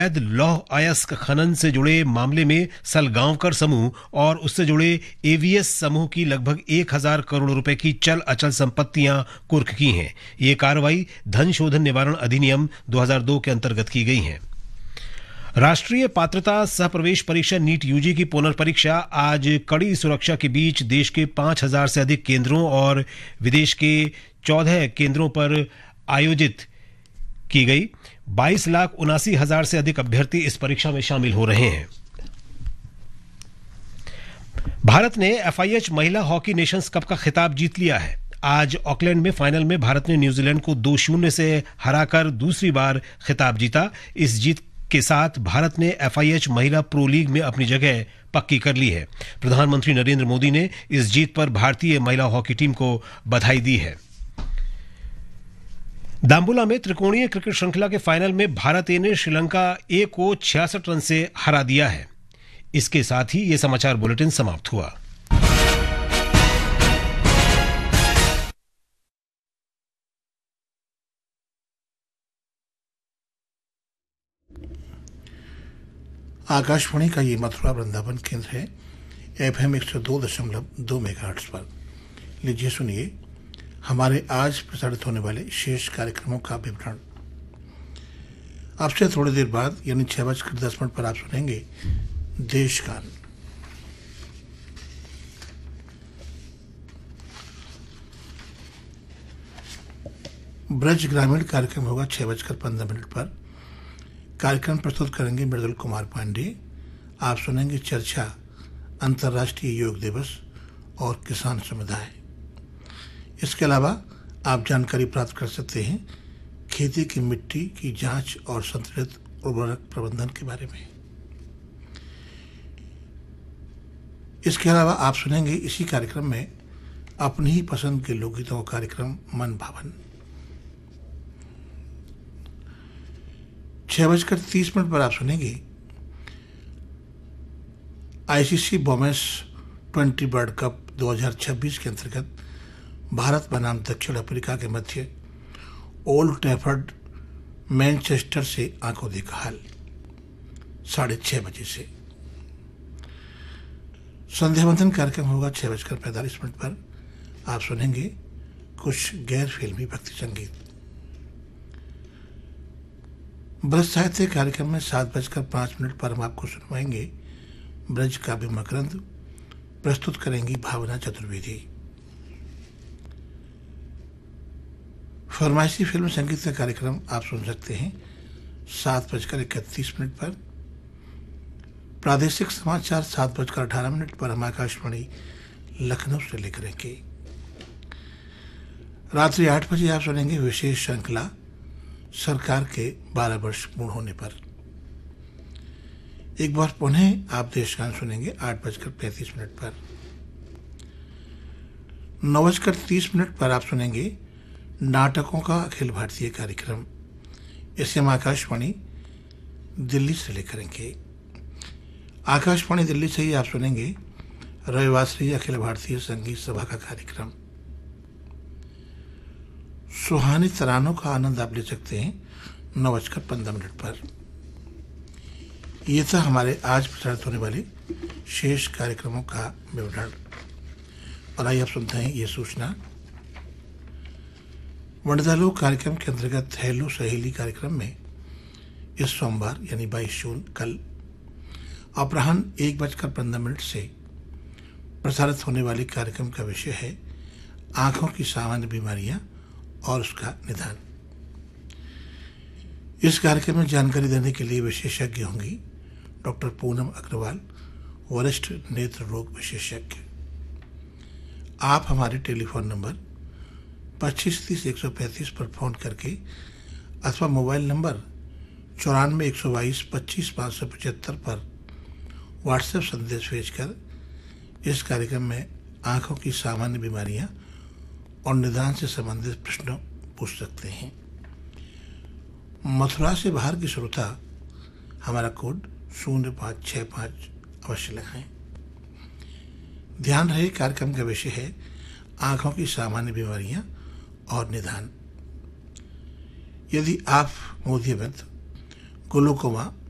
अवैध लौह अयस्क खनन से जुड़े मामले में सलगांवकर समूह और उससे जुड़े एवीएस समूह की लगभग 1,000 करोड़ रुपए की चल अचल संपत्तियां कुर्क की हैं। ये कार्रवाई धन शोधन निवारण अधिनियम 2002 के अंतर्गत की गई है। राष्ट्रीय पात्रता सह प्रवेश परीक्षा नीट यूजी की पुनर्परीक्षा आज कड़ी सुरक्षा के बीच देश के 5,000 से अधिक केंद्रों और विदेश के 14 केंद्रों पर आयोजित की गई। 22,79,000 से अधिक अभ्यर्थी इस परीक्षा में शामिल हो रहे हैं। भारत ने एफआईएच महिला हॉकी नेशंस कप का खिताब जीत लिया है। आज ऑकलैंड में फाइनल में भारत ने न्यूजीलैंड को 2-0 से हराकर दूसरी बार खिताब जीता। इस जीत के साथ भारत ने एफआईएच महिला प्रो लीग में अपनी जगह पक्की कर ली है। प्रधानमंत्री नरेंद्र मोदी ने इस जीत पर भारतीय महिला हॉकी टीम को बधाई दी है। दाम्बुला में त्रिकोणीय क्रिकेट श्रृंखला के फाइनल में भारत ए ने श्रीलंका ए को 66 रन से हरा दिया है। इसके साथ ही यह समाचार बुलेटिन समाप्त हुआ। आकाशवाणी का ये मथुरा वृंदावन केंद्र है। एफएम 102.2 मेगाहर्ट्ज पर। लीजिए सुनिए हमारे आज प्रसारित होने वाले शेष कार्यक्रमों का विवरण। आपसे थोड़ी देर बाद यानी 6:10 पर आप सुनेंगे देश गान। ब्रज ग्रामीण कार्यक्रम होगा 6:15 पर। कार्यक्रम प्रस्तुत करेंगे मृदुल कुमार पांडे। आप सुनेंगे चर्चा अंतर्राष्ट्रीय योग दिवस और किसान समुदाय। इसके अलावा आप जानकारी प्राप्त कर सकते हैं खेती की मिट्टी की जांच और संतुलित उर्वरक प्रबंधन के बारे में। इसके अलावा आप सुनेंगे इसी कार्यक्रम में अपनी ही पसंद के लोकगीतों का कार्यक्रम मन भावन। 6:30 पर आप सुनेंगे आईसीसी वुमेन्स 20 वर्ल्ड कप 2026 के अंतर्गत भारत बनाम दक्षिण अफ्रीका के मध्य ओल्ड ट्रैफर्ड मैनचेस्टर से आंखों देखा हाल 6:30 से। संध्या वंदन कार्यक्रम होगा 6:45 पर। आप सुनेंगे कुछ गैर फिल्मी भक्ति संगीत। ब्रज साहित्य कार्यक्रम में 7:05 पर हम आपको सुनवाएंगे ब्रज काव्य मकरंद। प्रस्तुत करेंगी भावना चतुर्वेदी। फरमाइशी फिल्म संगीत का कार्यक्रम आप सुन सकते हैं 7:31 पर। प्रादेशिक समाचार 7:18 पर हम आकाशवाणी लखनऊ से लेकर आएंगे। रात्रि 8 बजे आप सुनेंगे विशेष श्रृंखला सरकार के 12 वर्ष पूर्ण होने पर। एक बार पुनः आप देशगान सुनेंगे 8:35 पर। 9:30 पर आप सुनेंगे नाटकों का अखिल भारतीय कार्यक्रम। इसे हम आकाशवाणी दिल्ली से लेकर आएंगे। आकाशवाणी दिल्ली से ही आप सुनेंगे रविवासरी अखिल भारतीय संगीत सभा का कार्यक्रम। सुहानी तरानों का आनंद आप ले सकते हैं 9:15 पर। यह था हमारे आज प्रसारित होने वाले शेष कार्यक्रमों का विवरण। और आइए आप सुनते हैं ये सूचना। वंडरलो कार्यक्रम के अंतर्गत हेलो सहेली कार्यक्रम में इस सोमवार यानी 22 जून कल अपराह्न 1:15 से प्रसारित होने वाले कार्यक्रम का विषय है आंखों की सामान्य बीमारियां और उसका निदान। इस कार्यक्रम में जानकारी देने के लिए विशेषज्ञ होंगी डॉक्टर पूनम अग्रवाल, वरिष्ठ नेत्र रोग विशेषज्ञ। आप हमारे टेलीफोन नंबर 2530-135 पर फोन करके अथवा मोबाइल नंबर 94-122-25-575 पर व्हाट्सएप संदेश भेजकर इस कार्यक्रम में आंखों की सामान्य बीमारियां और निदान से संबंधित प्रश्न पूछ सकते हैं। मथुरा से बाहर की श्रोता हमारा कोड 0565 अवश्य लगाएं। ध्यान रहे कार्यक्रम का विषय है आंखों की सामान्य बीमारियां और निदान। यदि आप मोतियाबिंद, ग्लूकोमा